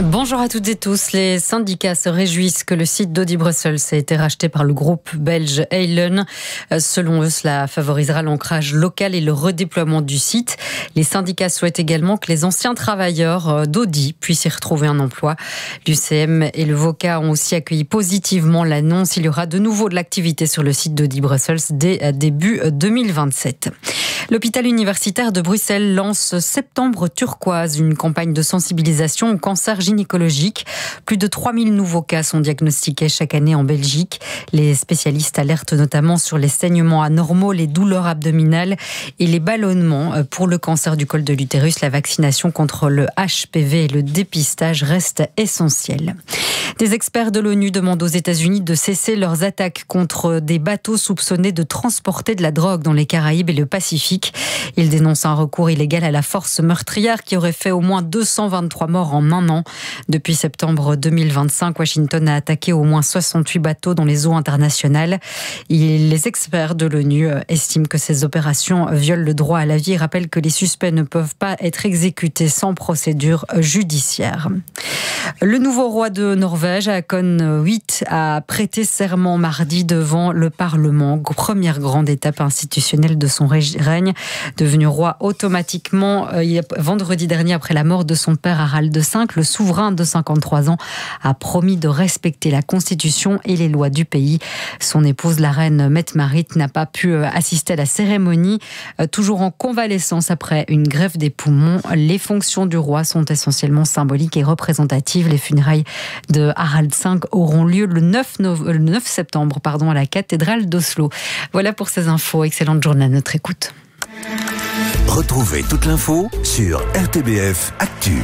Bonjour à toutes et tous. Les syndicats se réjouissent que le site d'Audi Brussels ait été racheté par le groupe belge Heylen. Selon eux, cela favorisera l'ancrage local et le redéploiement du site. Les syndicats souhaitent également que les anciens travailleurs d'Audi puissent y retrouver un emploi. L'UCM et le VOCA ont aussi accueilli positivement l'annonce. Il y aura de nouveau de l'activité sur le site d'Audi Brussels dès début 2027. L'hôpital universitaire de Bruxelles lance Septembre turquoise, une campagne de sensibilisation au cancer gynécologique. Plus de 3000 nouveaux cas sont diagnostiqués chaque année en Belgique. Les spécialistes alertent notamment sur les saignements anormaux, les douleurs abdominales et les ballonnements. Pour le cancer du col de l'utérus, la vaccination contre le HPV et le dépistage restent essentiels. Des experts de l'ONU demandent aux États-Unis de cesser leurs attaques contre des bateaux soupçonnés de transporter de la drogue dans les Caraïbes et le Pacifique. Ils dénoncent un recours illégal à la force meurtrière qui aurait fait au moins 223 morts en un an. Depuis septembre 2025, Washington a attaqué au moins 68 bateaux dans les eaux internationales. Les experts de l'ONU estiment que ces opérations violent le droit à la vie et rappellent que les suspects ne peuvent pas être exécutés sans procédure judiciaire. Le nouveau roi de Norvège, Haakon VIII, a prêté serment mardi devant le Parlement. Première grande étape institutionnelle de son règne. Devenu roi automatiquement vendredi dernier après la mort de son père Harald V, le souverain de 53 ans a promis de respecter la Constitution et les lois du pays. Son épouse, la reine Mette-Marit, n'a pas pu assister à la cérémonie, toujours en convalescence après une greffe des poumons. Les fonctions du roi sont essentiellement symboliques et représentatives. Les funérailles de Harald V auront lieu le 9 septembre à la cathédrale d'Oslo. Voilà pour ces infos. Excellente journée à notre écoute. Retrouvez toute l'info sur RTBF Actu.